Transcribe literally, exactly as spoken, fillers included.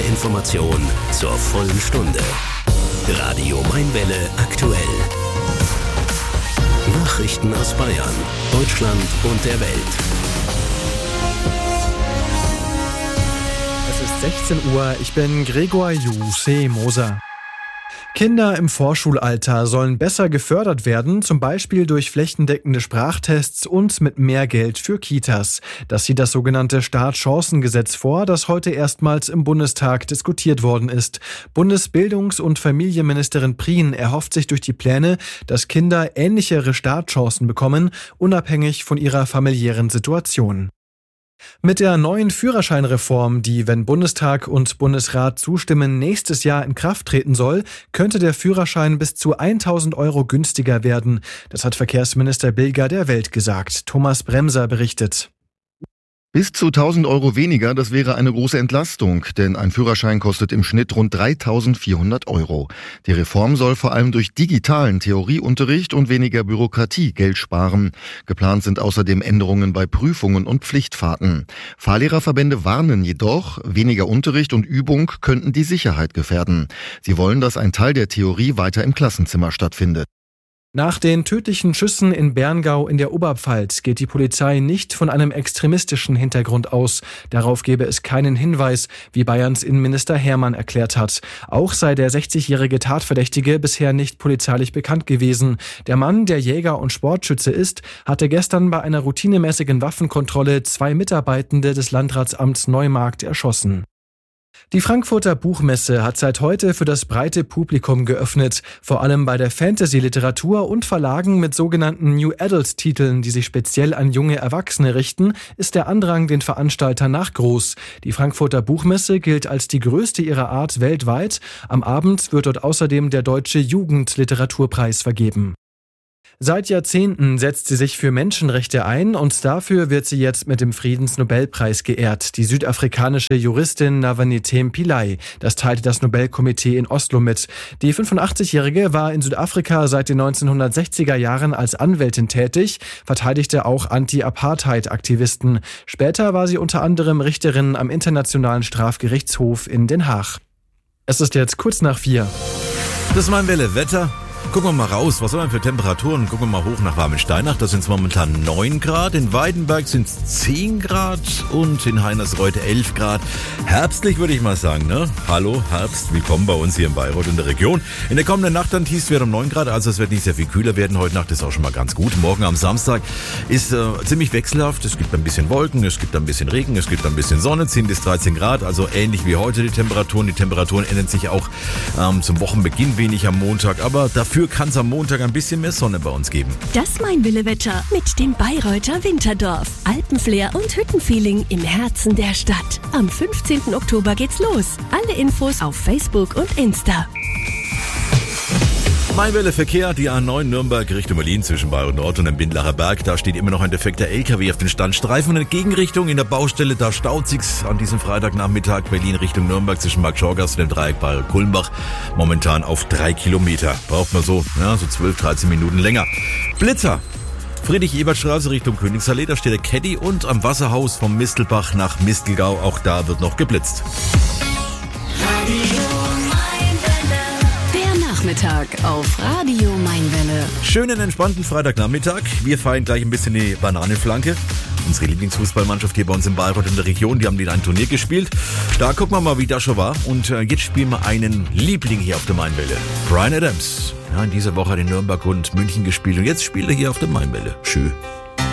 Information zur vollen Stunde. Radio Mainwelle aktuell. Nachrichten aus Bayern, Deutschland und der Welt. Es ist sechzehn Uhr, ich bin Gregor Juse-Moser. Kinder im Vorschulalter sollen besser gefördert werden, zum Beispiel durch flächendeckende Sprachtests und mit mehr Geld für Kitas. Das sieht das sogenannte Startchancengesetz vor, das heute erstmals im Bundestag diskutiert worden ist. Bundesbildungs- und Familienministerin Prien erhofft sich durch die Pläne, dass Kinder ähnlichere Startchancen bekommen, unabhängig von ihrer familiären Situation. Mit der neuen Führerscheinreform, die, wenn Bundestag und Bundesrat zustimmen, nächstes Jahr in Kraft treten soll, könnte der Führerschein bis zu tausend Euro günstiger werden. Das hat Verkehrsminister Bilger der Welt gesagt. Thomas Bremser berichtet. Bis zu tausend Euro weniger, das wäre eine große Entlastung, denn ein Führerschein kostet im Schnitt rund dreitausendvierhundert Euro. Die Reform soll vor allem durch digitalen Theorieunterricht und weniger Bürokratie Geld sparen. Geplant sind außerdem Änderungen bei Prüfungen und Pflichtfahrten. Fahrlehrerverbände warnen jedoch, weniger Unterricht und Übung könnten die Sicherheit gefährden. Sie wollen, dass ein Teil der Theorie weiter im Klassenzimmer stattfindet. Nach den tödlichen Schüssen in Berngau in der Oberpfalz geht die Polizei nicht von einem extremistischen Hintergrund aus. Darauf gebe es keinen Hinweis, wie Bayerns Innenminister Hermann erklärt hat. Auch sei der sechzigjährige Tatverdächtige bisher nicht polizeilich bekannt gewesen. Der Mann, der Jäger und Sportschütze ist, hatte gestern bei einer routinemäßigen Waffenkontrolle zwei Mitarbeitende des Landratsamts Neumarkt erschossen. Die Frankfurter Buchmesse hat seit heute für das breite Publikum geöffnet. Vor allem bei der Fantasy-Literatur und Verlagen mit sogenannten New Adult-Titeln, die sich speziell an junge Erwachsene richten, ist der Andrang den Veranstaltern nach groß. Die Frankfurter Buchmesse gilt als die größte ihrer Art weltweit. Am Abend wird dort außerdem der Deutsche Jugendliteraturpreis vergeben. Seit Jahrzehnten setzt sie sich für Menschenrechte ein und dafür wird sie jetzt mit dem Friedensnobelpreis geehrt. Die südafrikanische Juristin Navanethe Pillay. Das teilte das Nobelkomitee in Oslo mit. Die fünfundachtzigjährige war in Südafrika seit den neunzehnhundertsechziger Jahren als Anwältin tätig, verteidigte auch Anti-Apartheid-Aktivisten. Später war sie unter anderem Richterin am Internationalen Strafgerichtshof in Den Haag. Es ist jetzt kurz nach vier. Das ist mein Welle Wetter. Gucken wir mal raus, was haben wir für Temperaturen? Gucken wir mal hoch nach Warmensteinach, da sind es momentan neun Grad, in Weidenberg sind es zehn Grad und in Heinersreuth elf Grad. Herbstlich würde ich mal sagen, ne? Hallo Herbst, willkommen bei uns hier in Bayreuth in der Region. In der kommenden Nacht dann hieß es wieder um neun Grad, also es wird nicht sehr viel kühler werden. Heute Nacht ist auch schon mal ganz gut. Morgen am Samstag ist äh, ziemlich wechselhaft, es gibt ein bisschen Wolken, es gibt ein bisschen Regen, es gibt ein bisschen Sonne, zehn bis dreizehn Grad, also ähnlich wie heute die Temperaturen. Die Temperaturen ändern sich auch ähm, zum Wochenbeginn wenig am Montag, aber dafür kann es am Montag ein bisschen mehr Sonne bei uns geben. Das Mainwelle-Wetter mit dem Bayreuther Winterdorf. Alpenflair und Hüttenfeeling im Herzen der Stadt. Am fünfzehnten Oktober geht's los. Alle Infos auf Facebook und Insta. Mainwelle Verkehr, die A neun Nürnberg Richtung Berlin zwischen Bayreuth Nord und dem Bindlacher Berg. Da steht immer noch ein defekter L K W auf den Standstreifen. Und in Gegenrichtung in der Baustelle, da staut sich's an diesem Freitagnachmittag Berlin Richtung Nürnberg zwischen Markt Schorgast und dem Dreieck Bayreuth-Kulmbach. Momentan auf drei Kilometer. Braucht man so, ja, so zwölf, dreizehn Minuten länger. Blitzer. Friedrich-Ebert-Straße Richtung Königsallee, da steht der Caddy und am Wasserhaus vom Mistelbach nach Mistelgau. Auch da wird noch geblitzt. Nachmittag auf Radio Mainwelle. Schönen, entspannten Freitagnachmittag. Wir feiern gleich ein bisschen die Bananenflanke. Unsere Lieblingsfußballmannschaft hier bei uns in Bayreuth in der Region, die haben wieder ein Turnier gespielt. Da gucken wir mal, wie das schon war. Und äh, jetzt spielen wir einen Liebling hier auf der Mainwelle. Bryan Adams. Ja, in dieser Woche hat in Nürnberg und München gespielt und jetzt spielt er hier auf der Mainwelle. Schön.